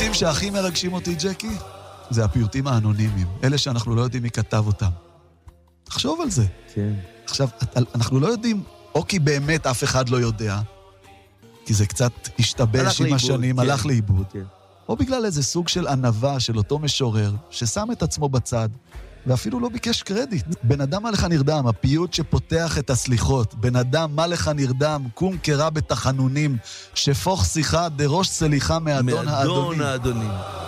הפיוטים שהכי מרגשים אותי, ג'קי, זה הפיוטים האנונימיים, אלה שאנחנו לא יודעים מי כתב אותם. תחשוב על זה. כן. עכשיו, אנחנו לא יודעים, או כי באמת אף אחד לא יודע, כי זה קצת השתבש עם השנים, הלך לאיבוד, או בגלל איזה סוג של ענווה של אותו משורר, ששם את עצמו בצד, ואפילו לא ביקש קרדיט. בן אדם מה לך נרדם, הפיוט שפותח את הסליחות. בן אדם מה לך נרדם, קום קרא בתחנונים, שפוך שיחה דרוש סליחה מאדון האדונים.